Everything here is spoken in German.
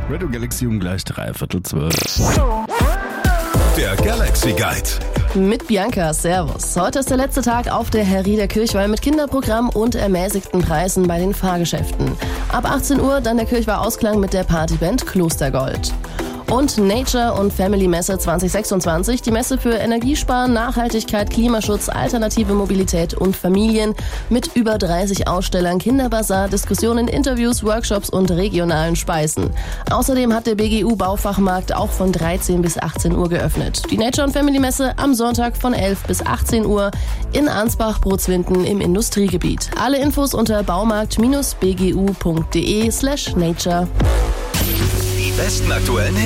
Radio Galaxy gleich 11:45. Der Galaxy Guide. Mit Bianca, servus. Heute ist der letzte Tag auf der Herrieder Kirchweih mit Kinderprogramm und ermäßigten Preisen bei den Fahrgeschäften. Ab 18 Uhr dann der Kirchweih-Ausklang mit der Partyband Klostergold. Und Nature und Family Messe 2026, die Messe für Energiesparen, Nachhaltigkeit, Klimaschutz, alternative Mobilität und Familien mit über 30 Ausstellern, Kinderbazar, Diskussionen, Interviews, Workshops und regionalen Speisen. Außerdem hat der BGU Baufachmarkt auch von 13 bis 18 Uhr geöffnet. Die Nature und Family Messe am Sonntag von 11 bis 18 Uhr in Ansbach-Brutzwinden im Industriegebiet. Alle Infos unter baumarkt-bgu.de/nature. Die besten aktuellen Hits.